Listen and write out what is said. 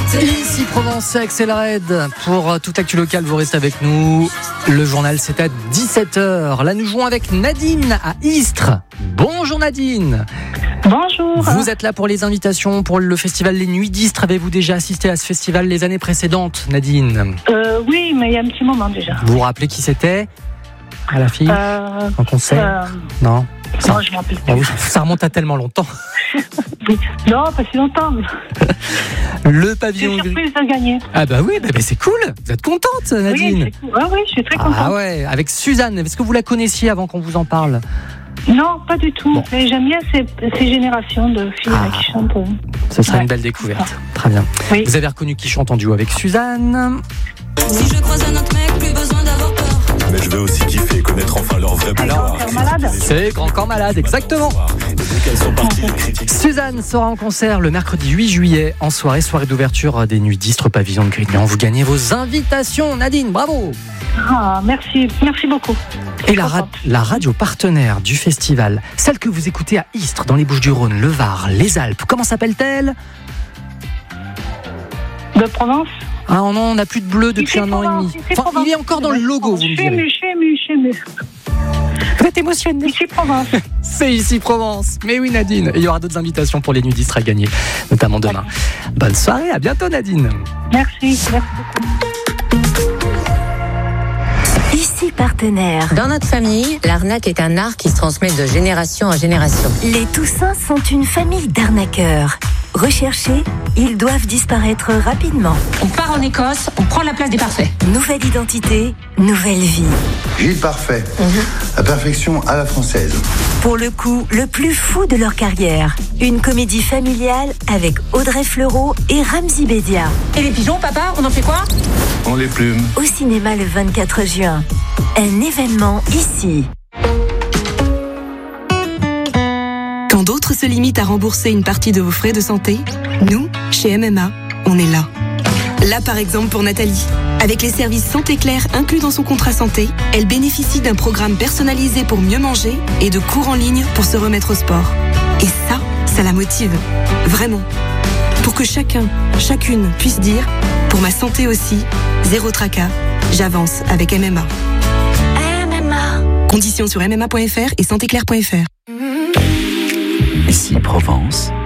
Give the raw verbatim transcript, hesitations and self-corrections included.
Ici Provence, Accélérate. Pour toute l'actu locale, vous restez avec nous. Le journal, c'est à dix-sept heures. Là, nous jouons avec Nadine à Istres. Bonjour Nadine. Bonjour. Vous êtes là pour les invitations pour le festival Les Nuits d'Istres. Avez-vous déjà assisté à ce festival les années précédentes, Nadine ? euh, Oui, mais il y a un petit moment déjà. Vous vous rappelez qui c'était ? À la fille euh, En concert euh, Non ça, Non, je m'en rappelle oh oui, plus. ça remonte à tellement longtemps. Oui. Non, pas si longtemps. Le J'ai pavillon une gris. surprise de gagner. Ah bah oui, bah, bah c'est cool. Vous êtes contente, Nadine ? Oui, c'est cool. Ah, oui, je suis très contente. Ah ouais, avec Suzanne. Est-ce que vous la connaissiez avant qu'on vous en parle ? Non, pas du tout. Bon. Mais j'aime bien ces, ces générations de filles Ah. là, qui chantent. euh. Ce sera Ouais. une belle découverte. Très bien. Oui. Vous avez reconnu qui chante en duo avec Suzanne. Si je croise un autre mec, plus besoin d'avoir peur. Mais je vais aussi kiffer, connaître enfin leur vrai pouvoir. Grand Corps Malade. C'est Grand Corps Malade, exactement. Et depuis qu'elles sont parties, les critiques. Suzanne sera en concert le mercredi huit juillet en soirée, soirée d'ouverture des Nuits d'Istres, pavillon de Grignan. Vous gagnez vos invitations, Nadine, bravo. Ah, merci, merci beaucoup. Et la, ra- la radio partenaire du festival, celle que vous écoutez à Istres, dans les Bouches-du-Rhône, le Var, les Alpes, comment s'appelle-t-elle ? De Provence. Ah non, on n'a plus de bleu depuis Ici un an et Provence, demi. ici Enfin, Provence. il est encore dans le logo, vous Je me suis émue, direz. je suis émue, je suis émue. Vous êtes émotionnée. Ici Provence. C'est ici Provence. Mais oui, Nadine. Et il y aura d'autres invitations pour les Nuits d'Istres à gagner, notamment demain. Bonne soirée, à bientôt, Nadine. Merci, merci beaucoup. Ici Partenaire. Dans notre famille, l'arnaque est un art qui se transmet de génération en génération. Les Toussins sont une famille d'arnaqueurs. Recherchés, ils doivent disparaître rapidement. On part en Écosse, on prend la place des parfaits. Nouvelle identité, nouvelle vie. Gilles Parfait, la perfection à la française. Pour le coup, le plus fou de leur carrière. Une comédie familiale avec Audrey Fleurot et Ramzy Bedia. Et les pigeons, papa, on en fait quoi? On les plume. Au cinéma le vingt-quatre juin. Un événement ici. Quand d'autres se limitent à rembourser une partie de vos frais de santé, nous, chez M M A, on est là. Là, par exemple, pour Nathalie. Avec les services Santé Claire inclus dans son contrat santé, elle bénéficie d'un programme personnalisé pour mieux manger et de cours en ligne pour se remettre au sport. Et ça, ça la motive. Vraiment. Pour que chacun, chacune puisse dire « Pour ma santé aussi, zéro tracas, j'avance avec M M A ». M M A. Conditions sur m m a point f r et santé claire point f r. Ici Provence,